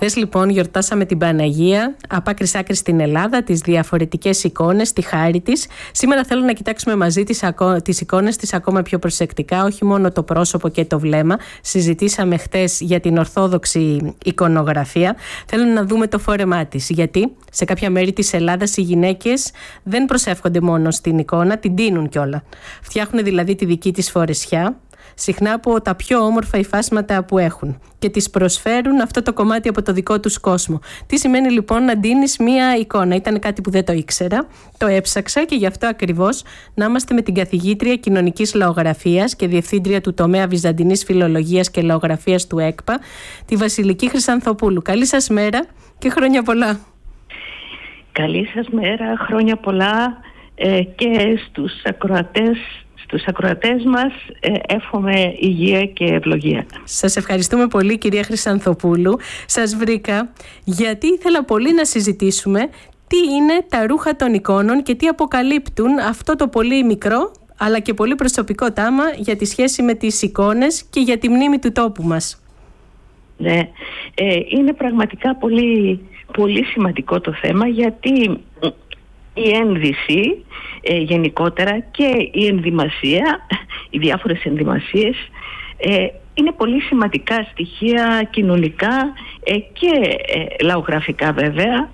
Χθες λοιπόν γιορτάσαμε την Παναγία, από άκρης άκρης στην Ελλάδα, τις διαφορετικές εικόνες, τη χάρη της. Σήμερα θέλω να κοιτάξουμε μαζί τις εικόνες της ακόμα πιο προσεκτικά, όχι μόνο το πρόσωπο και το βλέμμα. Συζητήσαμε χθες για την ορθόδοξη εικονογραφία. Θέλω να δούμε το φόρεμά της, γιατί σε κάποια μέρη της Ελλάδας οι γυναίκες δεν προσεύχονται μόνο στην εικόνα, την τείνουν κιόλα. Φτιάχνουν δηλαδή τη δική της φορεσιά, συχνά από τα πιο όμορφα υφάσματα που έχουν, και τις προσφέρουν αυτό το κομμάτι από το δικό τους κόσμο. Τι σημαίνει λοιπόν να ντύνεις μία εικόνα? Ήταν κάτι που δεν το ήξερα, το έψαξα και γι' αυτό ακριβώς να είμαστε με την καθηγήτρια κοινωνικής λαογραφίας και διευθύντρια του τομέα βυζαντινής φιλολογίας και λαογραφίας του ΕΚΠΑ, τη Βασιλική Χρυσανθοπούλου. Καλή σας μέρα και χρόνια πολλά. Καλή σας μέρα, χρόνια πολλά και στους ακροατές μας εύχομαι υγεία και ευλογία. Σας ευχαριστούμε πολύ, κυρία Χρυσανθοπούλου. Σας βρήκα γιατί ήθελα πολύ να συζητήσουμε τι είναι τα ρούχα των εικόνων και τι αποκαλύπτουν αυτό το πολύ μικρό αλλά και πολύ προσωπικό τάμα για τη σχέση με τις εικόνες και για τη μνήμη του τόπου μας. Ναι, είναι πραγματικά πολύ, πολύ σημαντικό το θέμα, γιατί η ένδυση γενικότερα και η ενδυμασία, οι διάφορες ενδυμασίες είναι πολύ σημαντικά στοιχεία κοινωνικά και λαογραφικά βέβαια.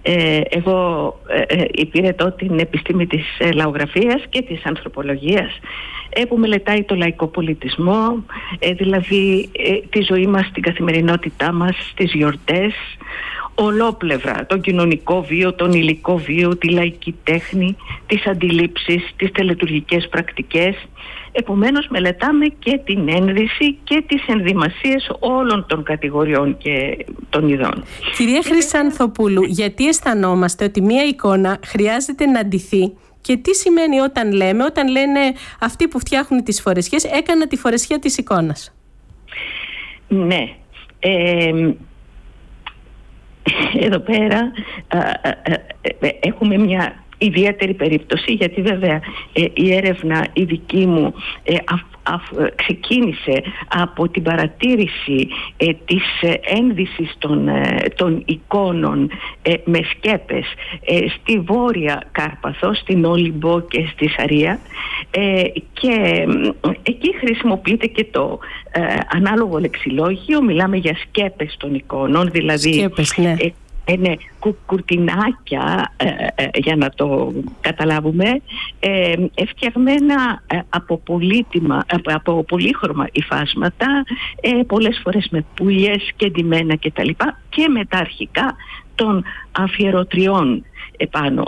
Εγώ υπηρετώ την επιστήμη της λαογραφίας και της ανθρωπολογίας που μελετάει το λαϊκό πολιτισμό, δηλαδή τη ζωή μας, την καθημερινότητά μας, τις γιορτές, ολόπλευρα, τον κοινωνικό βίο, τον υλικό βίο, τη λαϊκή τέχνη, τις αντιλήψεις, τις τελετουργικές πρακτικές. Επομένως μελετάμε και την ένδυση και τις ενδυμασίες όλων των κατηγοριών και των ειδών. Κυρία Χρυσανθοπούλου, γιατί αισθανόμαστε ότι μία εικόνα χρειάζεται να ντυθεί? Και τι σημαίνει όταν λένε αυτοί που φτιάχνουν τις φορεσιές, έκανα τη φορεσιά της εικόνας? Ναι, εδώ πέρα έχουμε μια ιδιαίτερη περίπτωση, γιατί βέβαια η έρευνα η δική μου ξεκίνησε από την παρατήρηση της ένδυσης των εικόνων με σκέπες στη Βόρεια Κάρπαθο, στην Όλυμπο και στη Σαρία, και εκεί χρησιμοποιείται και το ανάλογο λεξιλόγιο. Μιλάμε για σκέπες των εικόνων, δηλαδή σκέπες, ναι. Είναι κουρτινάκια, για να το καταλάβουμε, φτιαγμένα από πολύχρωμα υφάσματα, πολλές φορές με πουλιές και ντυμένα κτλ. Και με τα αρχικά των αφιερωτριών επάνω,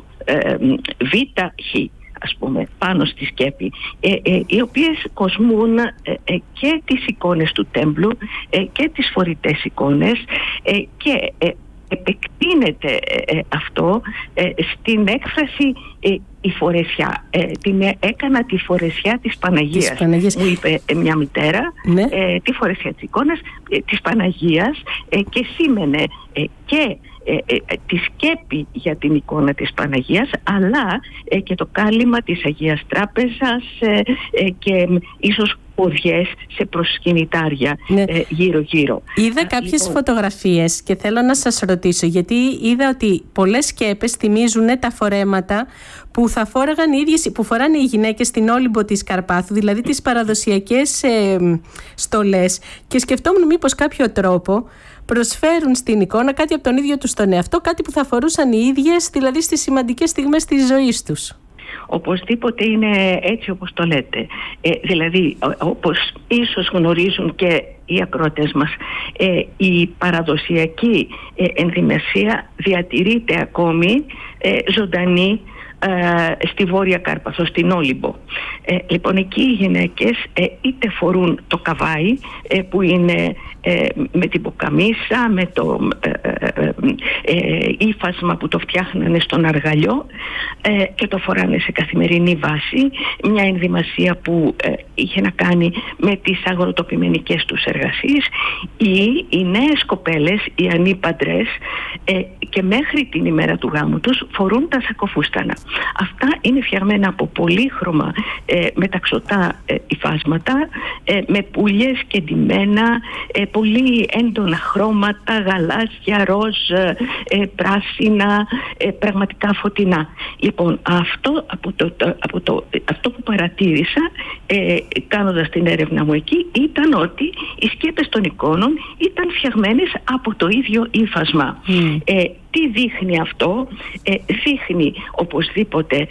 β-χ, ας πούμε, πάνω στη σκέπη, οι οποίες κοσμούν και τις εικόνες του τέμπλου και τις φορητές εικόνες, και επεκτείνεται αυτό στην έκφραση η φορεσιά. Έκανα τη φορεσιά της Παναγίας. Μου είπε μια μητέρα, ναι. Τη φορεσιά της εικόνας της Παναγίας, και σήμαινε και τη σκέπη για την εικόνα της Παναγίας, αλλά και το κάλυμα της Αγίας Τράπεζας, και ίσως ποδιές σε προσκυνητάρια, ναι, γύρω-γύρω. Είδα κάποιες φωτογραφίες και θέλω να σας ρωτήσω, γιατί είδα ότι πολλές σκέπες θυμίζουν τα φορέματα που θα φόραγαν οι ίδιες, που φοράνε οι γυναίκες στην Όλυμπο της Καρπάθου, δηλαδή τις παραδοσιακές στολές, και σκεφτόμουν μήπως κάποιο τρόπο προσφέρουν στην εικόνα κάτι από τον ίδιο τους τον εαυτό, κάτι που θα φορούσαν οι ίδιες, δηλαδή στις σημαντικές στιγμές της ζωής τους. Οπωσδήποτε είναι έτσι όπως το λέτε. Δηλαδή, όπως ίσως γνωρίζουν και οι ακροατές μας, η παραδοσιακή ενδυμασία διατηρείται ακόμη ζωντανή στη Βόρεια Κάρπαθο, στην Όλυμπο. Λοιπόν, εκεί οι γυναίκες είτε φορούν το καβάι, που είναι με την ποκαμίσα, με το ύφασμα που το φτιάχνανε στον αργαλιό, και το φοράνε σε καθημερινή βάση, μια ενδυμασία που είχε να κάνει με τις αγροτοπιμενικές τους εργασίες, ή οι νέες κοπέλες, οι ανήπαντρες, και μέχρι την ημέρα του γάμου τους φορούν τα σακοφούστανα. Αυτά είναι φτιαγμένα από πολύχρωμα μεταξωτά υφάσματα, με πουλιές και ντυμένα, πολύ έντονα χρώματα, γαλάζια, ροζ, πράσινα, πραγματικά φωτεινά. Λοιπόν, αυτό που παρατήρησα κάνοντας την έρευνα μου εκεί ήταν ότι οι σκέπες των εικόνων ήταν φτιαγμένες από το ίδιο ύφασμα. Τι δείχνει αυτό? Δείχνει οπωσδήποτε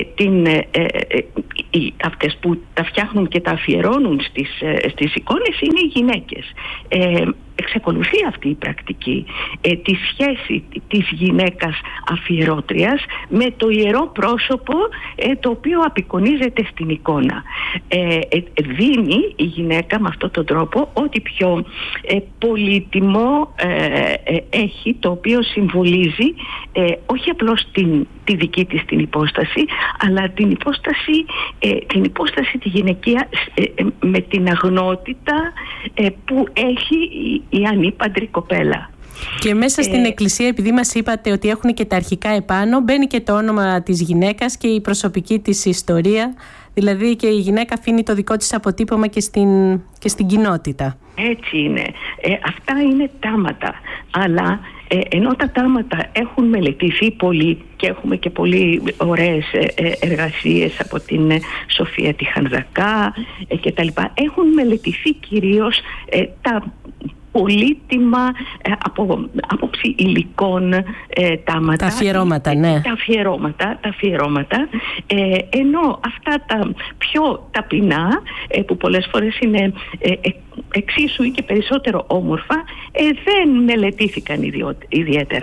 αυτές που τα φτιάχνουν και τα αφιερώνουν στις εικόνες είναι οι γυναίκες. Εξακολουθεί αυτή η πρακτική τη σχέση της γυναίκας αφιερώτριας με το ιερό πρόσωπο το οποίο απεικονίζεται στην εικόνα. Δίνει η γυναίκα με αυτόν τον τρόπο ό,τι πιο πολύτιμο έχει, το οποίο συμβολίζει όχι απλώς τη δική της την υπόσταση, αλλά την υπόσταση τη γυναικεία με την αγνότητα που έχει η ανήπαντρη κοπέλα. Και μέσα στην εκκλησία, επειδή μας είπατε ότι έχουν και τα αρχικά επάνω, μπαίνει και το όνομα της γυναίκας και η προσωπική της ιστορία, δηλαδή και η γυναίκα αφήνει το δικό της αποτύπωμα και στην κοινότητα. Έτσι είναι. Αυτά είναι τάματα, αλλά ενώ τα τάματα έχουν μελετηθεί πολύ και έχουμε και πολύ ωραίες εργασίες από την Σοφία τη Χανδακά και τα λοιπά, έχουν μελετηθεί κυρίως τα πολύτιμα από άποψη υλικών τάματα. Τα αφιερώματα, ναι. Τα αφιερώματα, ενώ αυτά τα πιο ταπεινά, που πολλές φορές είναι εξίσου ή και περισσότερο όμορφα, δεν μελετήθηκαν ιδιαίτερα.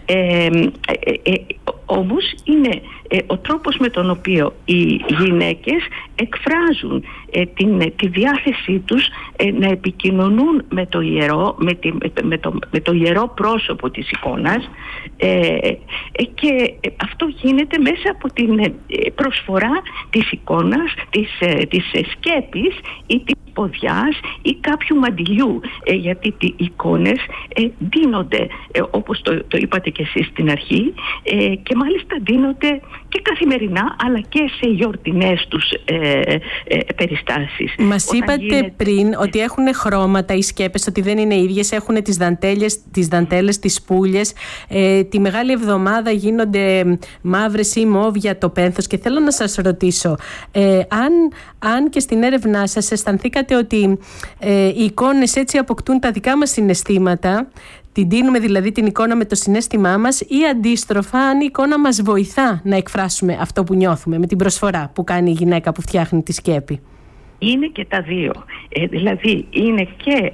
Όμως είναι ο τρόπος με τον οποίο οι γυναίκες εκφράζουν τη διάθεσή τους να επικοινωνούν με το ιερό, με το ιερό πρόσωπο της εικόνας, και αυτό γίνεται μέσα από την προσφορά της εικόνας, της σκέπης ή της ποδιάς ή κάποιου μαντιλιού, γιατί οι εικόνες ντύνονται, όπως το είπατε και εσείς στην αρχή, και μάλιστα ντύνονται και καθημερινά αλλά και σε γιορτινές τους περιστάσεις. Μας είπατε πριν ότι έχουν χρώματα οι σκέπες, ότι δεν είναι ίδιες, έχουν τις δαντέλες, τις πουλιες, τη Μεγάλη Εβδομάδα γίνονται μαύρες ή μόβ για το πένθος, και θέλω να σας ρωτήσω αν και στην έρευνά σας αισθανθήκατε ότι οι εικόνες έτσι αποκτούν τα δικά μας συναισθήματα, την δίνουμε δηλαδή την εικόνα με το συναίσθημά μας, ή αντίστροφα αν η εικόνα μας βοηθά να εκφράσουμε αυτό που νιώθουμε με την προσφορά που κάνει η γυναίκα που φτιάχνει τη σκέπη. Είναι και τα δύο. Δηλαδή είναι και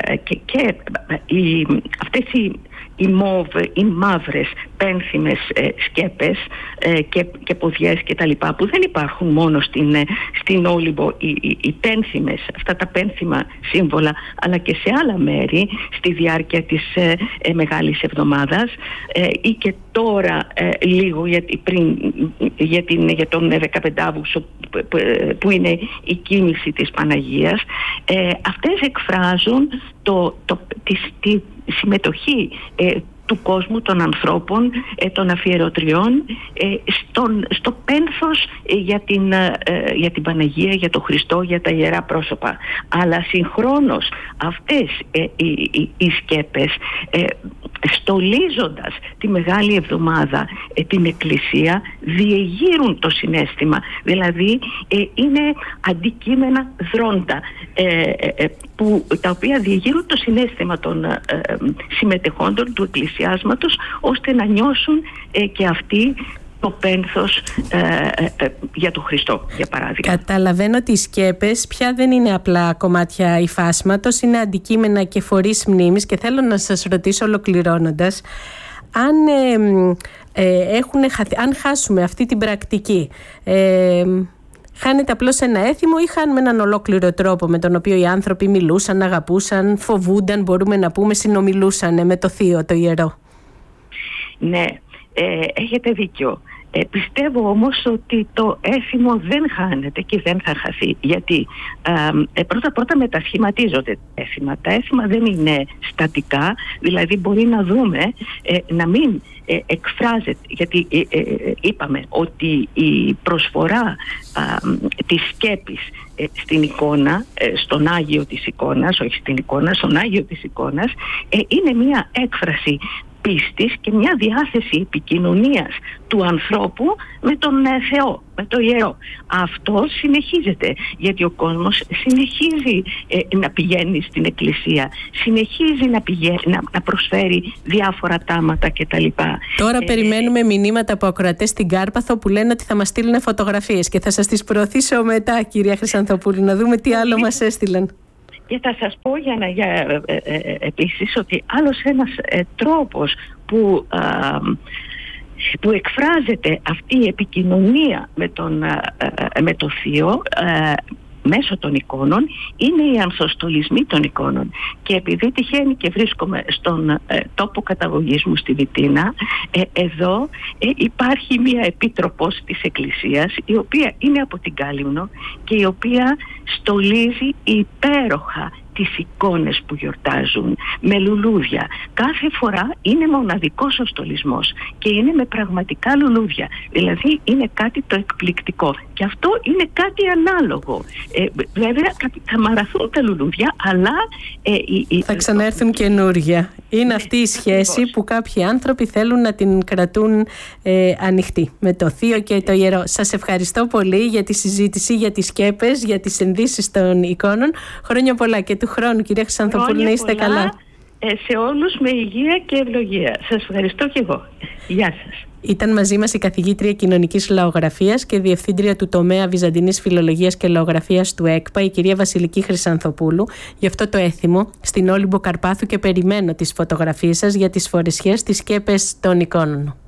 αυτές οι μαύρες πένθυμες σκέπες και ποδιές και τα λοιπά, που δεν υπάρχουν μόνο στην Όλυμπο οι πένθυμες, αυτά τα πένθυμα σύμβολα, αλλά και σε άλλα μέρη στη διάρκεια της Μεγάλης Εβδομάδας, ή και τώρα λίγο για τον 15 Αύγουστο που είναι η κίνηση της Παναγίας. Αυτές εκφράζουν τη συμμετοχή του κόσμου, των ανθρώπων, των αφιερωτριών στο πένθος για την Παναγία, για τον Χριστό, για τα ιερά πρόσωπα. Αλλά συγχρόνως αυτές οι σκέπες, στολίζοντας τη Μεγάλη Εβδομάδα την Εκκλησία, διεγείρουν το συναίσθημα. Δηλαδή είναι αντικείμενα δρόντα τα οποία διεγείρουν το συναίσθημα των συμμετεχόντων του εκκλησιάσματος, ώστε να νιώσουν και αυτοί το πένθος για τον Χριστό, για παράδειγμα. Καταλαβαίνω ότι οι σκέπες πια δεν είναι απλά κομμάτια υφάσματος, είναι αντικείμενα και φορείς μνήμης, και θέλω να σας ρωτήσω ολοκληρώνοντας, αν χάσουμε αυτή την πρακτική, χάνεται απλώς ένα έθιμο ή χάνουμε έναν ολόκληρο τρόπο με τον οποίο οι άνθρωποι μιλούσαν, αγαπούσαν, φοβούνταν, μπορούμε να πούμε, συνομιλούσαν με το θείο, το ιερό? Ναι, έχετε δίκιο. Πιστεύω όμως ότι το έθιμο δεν χάνεται και δεν θα χαθεί, γιατί πρώτα μετασχηματίζονται τα έθιμα. Τα έθιμα δεν είναι στατικά, δηλαδή μπορεί να δούμε να μην εκφράζεται, γιατί είπαμε ότι η προσφορά της σκέπης στην εικόνα, στον Άγιο της εικόνας, όχι στην εικόνα, στον Άγιο της εικόνας, είναι μια έκφραση πίστης και μια διάθεση επικοινωνίας του ανθρώπου με τον Θεό, με το ιερό. Αυτό συνεχίζεται, γιατί ο κόσμος συνεχίζει να πηγαίνει στην εκκλησία, συνεχίζει να προσφέρει διάφορα τάματα κτλ. Τώρα περιμένουμε μηνύματα από ακροατές στην Κάρπαθο που λένε ότι θα μας στείλουν φωτογραφίες και θα σας τις προωθήσω μετά, κυρία Χρυσανθοπούλου, να δούμε τι άλλο μας έστειλαν. Και θα σας πω επίσης ότι άλλος ένας τρόπος που εκφράζεται αυτή η επικοινωνία με το Θείο μέσω των εικόνων είναι οι ανθοστολισμοί των εικόνων. Και επειδή τυχαίνει και βρίσκομαι στον τόπο καταγωγής μου στη Βιτίνα, εδώ υπάρχει μία επίτροπος της Εκκλησίας, η οποία είναι από την Κάλυμνο και η οποία στολίζει υπέροχα τις εικόνες που γιορτάζουν με λουλούδια. Κάθε φορά είναι μοναδικός ο στολισμός και είναι με πραγματικά λουλούδια. Δηλαδή είναι κάτι το εκπληκτικό και αυτό είναι κάτι ανάλογο. Βέβαια θα μαραθούν τα λουλούδια, αλλά θα ξανάρθουν καινούργια. Είναι αυτή η σχέση που κάποιοι άνθρωποι θέλουν να την κρατούν ανοιχτή με το Θείο και το Ιερό. Σας ευχαριστώ πολύ για τη συζήτηση, για τις σκέπες, για τις ενδύσεις των εικόνων. Χρόνια πολλά και του χρόνου, κυρία Χρυσανθοπούλου, να είστε καλά. Σε όλους με υγεία και ευλογία. Σας ευχαριστώ και εγώ. Γεια σας. Ήταν μαζί μας η καθηγήτρια κοινωνικής λαογραφίας και διευθύντρια του τομέα Βυζαντινής Φιλολογίας και Λαογραφίας του ΕΚΠΑ, η κυρία Βασιλική Χρυσανθοπούλου, για αυτό το έθιμο στην Όλυμπο Καρπάθου, και περιμένω τις φωτογραφίες σας για τις φορεσιές, τις σκέπες των εικόνων.